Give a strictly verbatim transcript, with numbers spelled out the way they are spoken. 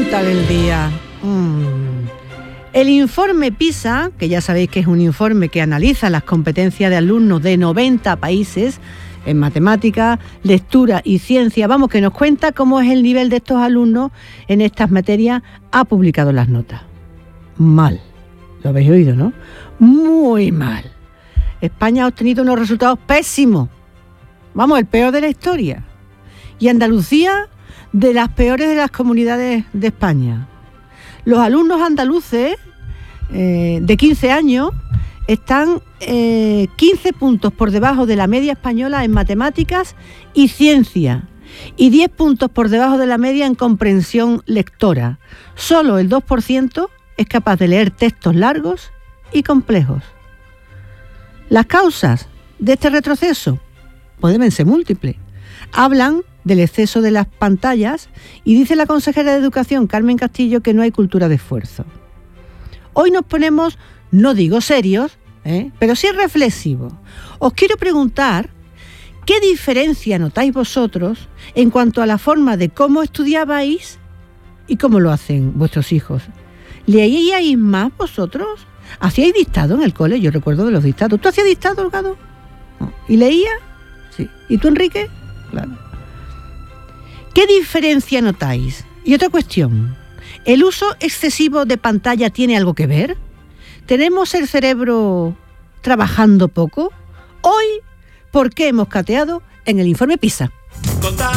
pregunta del día. Mm. El informe PISA, que ya sabéis que es un informe que analiza las competencias de alumnos de noventa países en matemáticas, lectura y ciencia, vamos, que nos cuenta cómo es el nivel de estos alumnos en estas materias, ha publicado las notas. Mal. Lo habéis oído, ¿no? Muy mal. España ha obtenido unos resultados pésimos. Vamos, el peor de la historia. Y Andalucía, de las peores de las comunidades de España. Los alumnos andaluces eh, de quince años están eh, quince puntos por debajo de la media española en matemáticas y ciencia y diez puntos por debajo de la media en comprensión lectora. Solo el dos por ciento es capaz de leer textos largos y complejos. Las causas de este retroceso pueden ser múltiples. Hablan del exceso de las pantallas y dice la consejera de Educación, Carmen Castillo, que no hay cultura de esfuerzo. Hoy nos ponemos, no digo serios, ¿eh? pero sí reflexivos. Os quiero preguntar, ¿qué diferencia notáis vosotros en cuanto a la forma de cómo estudiabais y cómo lo hacen vuestros hijos? ¿Leíais más vosotros? ¿Hacíais dictado en el cole? Yo recuerdo de los dictados. ¿Tú hacías dictado, Holgado? No. ¿Y leías? Sí. ¿Y tú, Enrique? Claro. ¿Qué diferencia notáis? Y otra cuestión, ¿el uso excesivo de pantalla tiene algo que ver? ¿Tenemos el cerebro trabajando poco? Hoy, ¿por qué hemos cateado en el informe PISA?